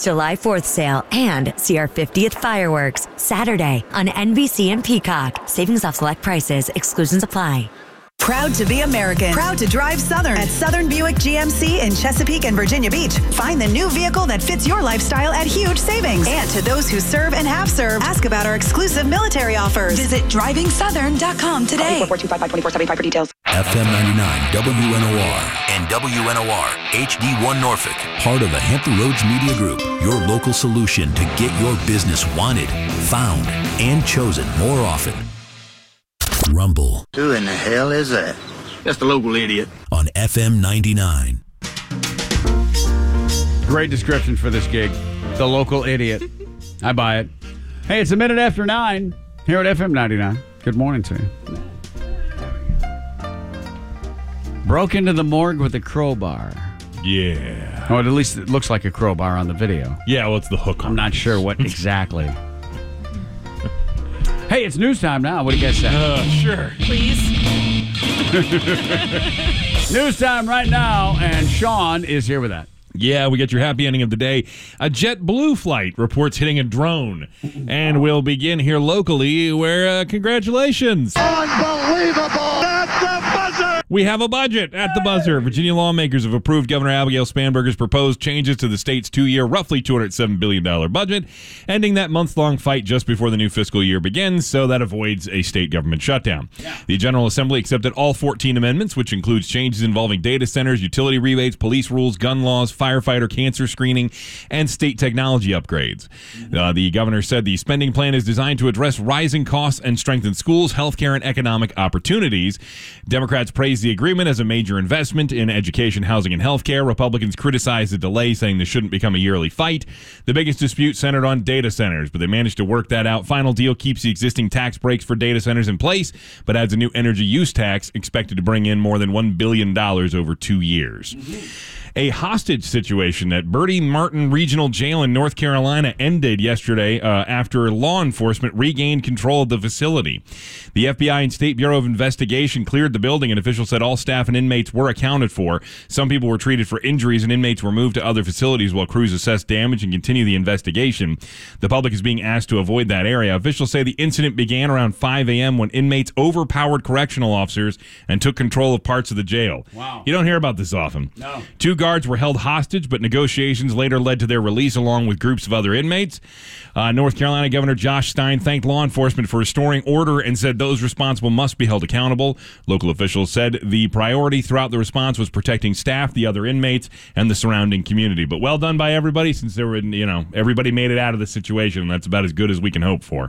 July 4th sale and see our 50th fireworks Saturday on NBC and Peacock. Savings off select prices. Exclusions apply. Proud to be American. Proud to drive Southern at Southern Buick GMC in Chesapeake and Virginia Beach. Find the new vehicle that fits your lifestyle at huge savings. And to those who serve and have served, ask about our exclusive military offers. Visit drivingsouthern.com today. 442-55-2475 for details. FM 99 WNOR and WNOR HD1 Norfolk. Part of the Hampton Roads Media Group. Your local solution to get your business wanted, found, and chosen more often. Rumble. Who in the hell is that? Just a local idiot. On FM 99. Great description for this gig. The local idiot. I buy it. Hey, it's a minute after 9 here at FM 99. Good morning to you. Broke into the morgue with a crowbar. Yeah. Or at least it looks like a crowbar on the video. Yeah, well, it's the hook. I'm not sure what exactly. Hey, it's news time now. What do you guys say? Sure. Please. News time right now, and Sean is here with that. Yeah, we got your happy ending of the day. A JetBlue flight reports hitting a drone. And we'll begin here locally where, congratulations. Unbelievable! That's the buzzer! We have a budget at the buzzer. Virginia lawmakers have approved Governor Abigail Spanberger's proposed changes to the state's 2-year, roughly $207 billion budget, ending that month-long fight just before the new fiscal year begins, so that avoids a state government shutdown. Yeah. The General Assembly accepted all 14 amendments, which includes changes involving data centers, utility rebates, police rules, gun laws, firefighter cancer screening, and state technology upgrades. The governor said the spending plan is designed to address rising costs and strengthen schools, healthcare, and economic opportunities. Democrats praised the agreement as a major investment in education, housing, and healthcare. Republicans criticized the delay, saying this shouldn't become a yearly fight. The biggest dispute centered on data centers, but they managed to work that out. Final deal keeps the existing tax breaks for data centers in place, but adds a new energy use tax expected to bring in more than $1 billion over 2 years. A hostage situation at Bertie Martin Regional Jail in North Carolina ended yesterday after law enforcement regained control of the facility. The FBI and State Bureau of Investigation cleared the building, and officials said all staff and inmates were accounted for. Some people were treated for injuries, and inmates were moved to other facilities while crews assessed damage and continue the investigation. The public is being asked to avoid that area. Officials say the incident began around 5 a.m. when inmates overpowered correctional officers and took control of parts of the jail. Wow. You don't hear about this often. No. 2 guards were held hostage, but negotiations later led to their release along with groups of other inmates. North Carolina Governor Josh Stein thanked law enforcement for restoring order and said those responsible must be held accountable. Local officials said the priority throughout the response was protecting staff, the other inmates, and the surrounding community. But well done by everybody, since there were, everybody made it out of the situation, and that's about as good as we can hope for.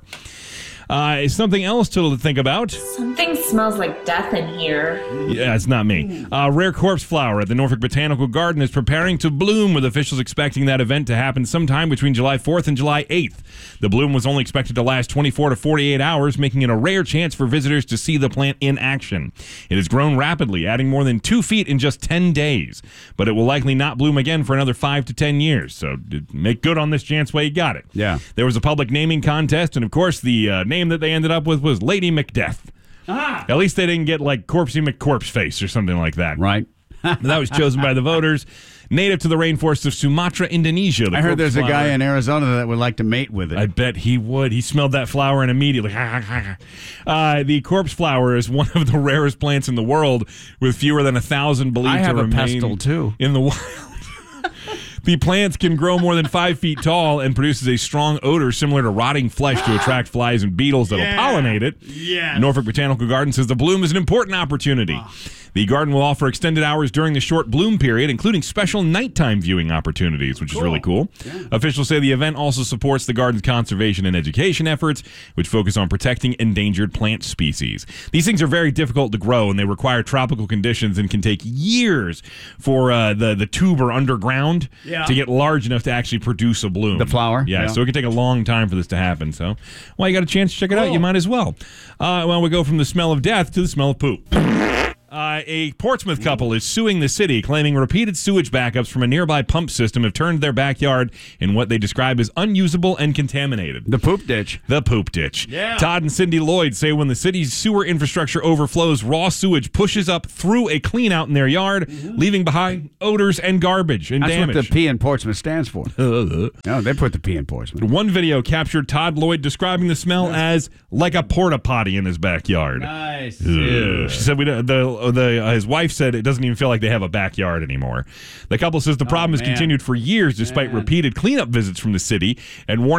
Something else to think about. Something smells like death in here. Yeah, it's not me. Rare corpse flower at the Norfolk Botanical Garden is preparing to bloom, with officials expecting that event to happen sometime between July 4th and July 8th. The bloom was only expected to last 24 to 48 hours, making it a rare chance for visitors to see the plant in action. It has grown rapidly, adding more than 2 feet in just 10 days. But it will likely not bloom again for another 5 to 10 years. So make good on this chance while you got it. Yeah. There was a public naming contest, and of course the name that they ended up with was Lady Macbeth. Ah. At least they didn't get like Corpsey McCorpseface or something like that. Right. That was chosen by the voters. Native to the rainforests of Sumatra, Indonesia. I heard there's a guy in Arizona that would like to mate with it. I bet he would. He smelled that flower and immediately. The corpse flower is one of the rarest plants in the world, with fewer than 1,000 believed to remain a pestle too in the wild. The plants can grow more than 5 feet tall and produces a strong odor similar to rotting flesh to attract flies and beetles that'll pollinate it. Yeah. Norfolk Botanical Garden says the bloom is an important opportunity. The garden will offer extended hours during the short bloom period, including special nighttime viewing opportunities, which is really cool. Yeah. Officials say the event also supports the garden's conservation and education efforts, which focus on protecting endangered plant species. These things are very difficult to grow, and they require tropical conditions and can take years for the tuber underground to get large enough to actually produce a bloom. The flower? Yeah, so it can take a long time for this to happen. So, well, you got a chance to check it out, you might as well. Well, we go from the smell of death to the smell of poop. A Portsmouth couple is suing the city, claiming repeated sewage backups from a nearby pump system have turned their backyard in what they describe as unusable and contaminated. The poop ditch. The poop ditch. Yeah. Todd and Cindy Lloyd say when the city's sewer infrastructure overflows, raw sewage pushes up through a clean-out in their yard, leaving behind odors and garbage and That's damage. what the P in Portsmouth stands for. No, they put the P in Portsmouth. One video captured Todd Lloyd describing the smell as like a porta potty in his backyard. Nice. She said his wife said it doesn't even feel like they have a backyard anymore. The couple says the problem has continued for years despite repeated cleanup visits from the city and warning